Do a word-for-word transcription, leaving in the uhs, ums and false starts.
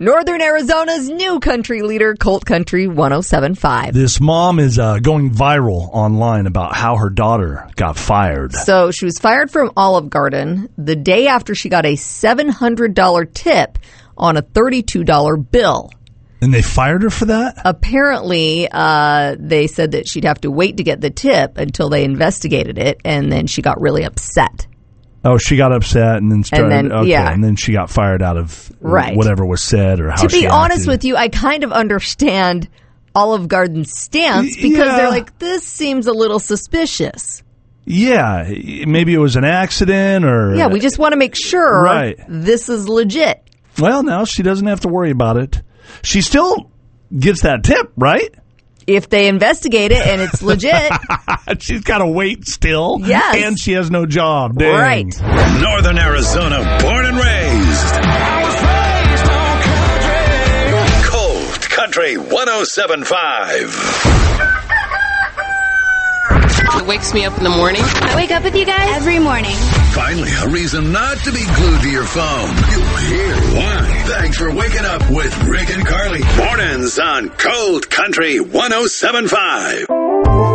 Northern Arizona's new country leader, Colt Country one oh seven point five. This mom is uh, going viral online about how her daughter got fired. So she was fired from Olive Garden the day after she got a seven hundred dollars tip on a thirty-two dollars bill. And they fired her for that? Apparently, uh, they said that she'd have to wait to get the tip until they investigated it, and then she got really upset. Oh, she got upset and then started, and then, okay, yeah. and then she got fired out of right. whatever was said or how she To be acted. honest with you, I kind of understand Olive Garden's stance because yeah. they're like, this seems a little suspicious. Yeah, maybe it was an accident or... Yeah, we just want to make sure right. this is legit. Well, now she doesn't have to worry about it. She still gets that tip, right? If they investigate it and it's legit. She's got to wait still. Yes. And she has no job. Dang. Right. Northern Arizona, born and raised. I was raised no country. Colt Country one oh seven point five. It wakes me up in the morning. I wake up with you guys every morning. Finally, a reason not to be glued to your phone. You'll hear why. Thanks for waking up with Rick and Carly. Mornings on Colt Country one oh seven point five.